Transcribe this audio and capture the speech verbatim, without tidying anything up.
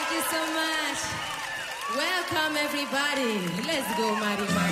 you so much. Welcome, everybody. Let's go, Marima.